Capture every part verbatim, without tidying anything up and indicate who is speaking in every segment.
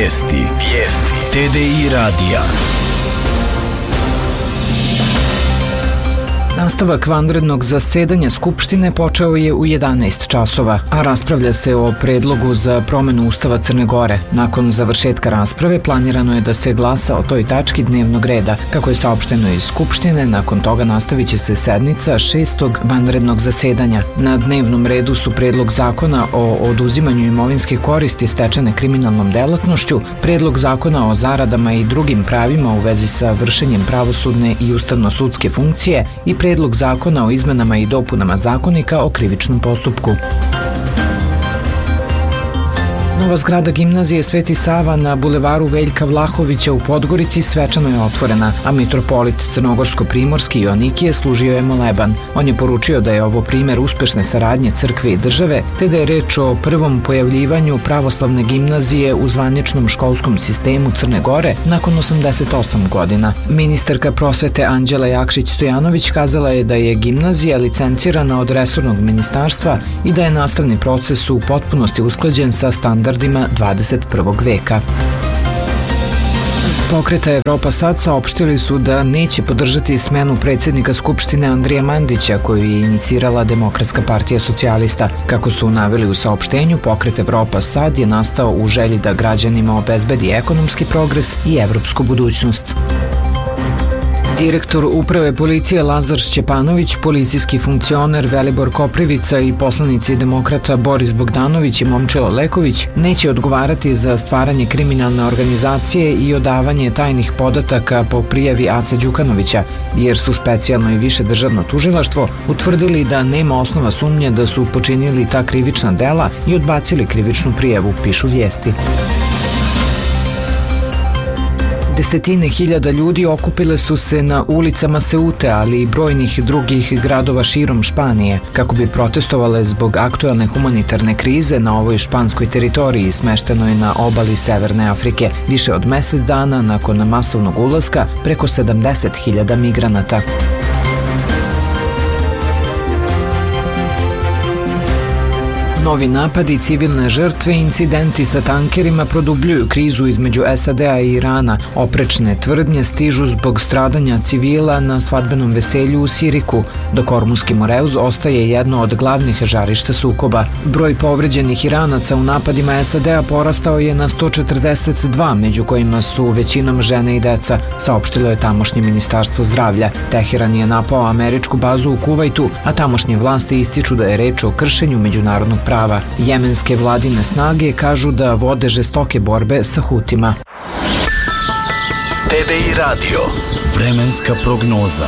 Speaker 1: Vijesti. Vijesti. T D I radija.
Speaker 2: Nastavak vanrednog zasedanja Skupštine počeo je u jedanaest časova, a raspravlja se o predlogu za promenu Ustava Crne Gore. Nakon završetka rasprave planirano je da se glasa o toj tački dnevnog reda. Kako je saopšteno iz Skupštine, nakon toga nastavit će se sednica šestog vanrednog zasedanja. Na dnevnom redu su predlog zakona o oduzimanju imovinske koristi stečene kriminalnom delatnošću, predlog zakona o zaradama i drugim pravima u vezi sa vršenjem pravosudne i ustavno-sudske funkcije i predlog zakona o izmenama i dopunama zakonika o krivičnom postupku. Nova zgrada gimnazije Sveti Sava na bulevaru Veljka Vlahovića u Podgorici svečano je otvorena, a mitropolit Crnogorsko-primorski Joanikije služio je moleban. On je poručio da je ovo primer uspešne saradnje crkve i države, te da je reč o prvom pojavljivanju pravoslavne gimnazije u zvaničnom školskom sistemu Crne Gore nakon osamdeset osam godina. Ministarka prosvete Anđela Jakšić-Stojanović kazala je da je gimnazija licencirana od resornog ministarstva i da je nastavni proces u potpunosti usklađen sa standardima dvadeset prvog veka. Z Pokreta Evropa Sad saopštili su da neće podržati smenu predsjednika Skupštine Andrija Mandića, koju je inicirala Demokratska partija socijalista. Kako su naveli u saopštenju, Pokret Evropa Sad je nastao u želji da građanima obezbedi ekonomski progres i evropsku budućnost. Direktor Uprave policije Lazar Šćepanović, policijski funkcioner Velibor Koprivica i poslanici demokrata Boris Bogdanović i Momčilo Leković neće odgovarati za stvaranje kriminalne organizacije i odavanje tajnih podataka po prijavi Ace Đukanovića, jer su specijalno i više državno tužilaštvo utvrdili da nema osnova sumnje da su počinili ta krivična dela i odbacili krivičnu prijavu, pišu Vijesti. Desetine hiljada ljudi okupile su se na ulicama Seute, ali i brojnih drugih gradova širom Španije, kako bi protestovale zbog aktuelne humanitarne krize na ovoj španskoj teritoriji smeštenoj na obali Severne Afrike, više od mesec dana nakon masovnog ulaska preko sedamdeset hiljada migranata. Novi napadi, civilne žrtve i incidenti sa tankerima produbljuju krizu između S A D-a i Irana. Oprečne tvrdnje stižu zbog stradanja civila na svadbenom veselju u Siriku, dok Ormuski Moreuz ostaje jedno od glavnih žarišta sukoba. Broj povređenih Iranaca u napadima S A D-a porastao je na sto četrdeset dva, među kojima su većinom žene i deca, saopštilo je tamošnje ministarstvo zdravlja. Teheran je napao američku bazu u Kuvajtu, a tamošnje vlasti ističu da je reč o kršenju međunarodnog prava. Jemenske vladine snage kažu da vode žestoke borbe sa Hutima.
Speaker 1: T D I radio. Vremenska prognoza.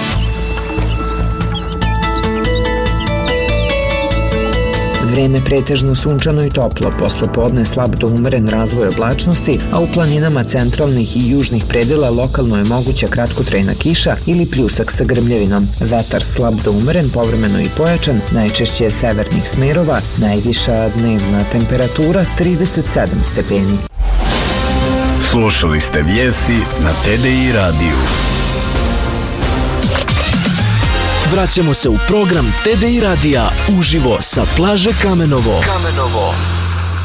Speaker 2: Vreme pretežno sunčano i toplo, posle podne slab do umeren razvoj oblačnosti, a u planinama centralnih i južnih predela lokalno je moguća kratkotrajna kiša ili pljusak sa grmljavinom. Vetar slab do umeren, povremeno i pojačan, najčešće severnih smerova, najviša dnevna temperatura trideset sedam stepeni.
Speaker 1: Slušali ste vijesti na T D I radiju.
Speaker 3: Vraćamo se u program T D I radija uživo sa plaže Kamenovo. Kamenovo.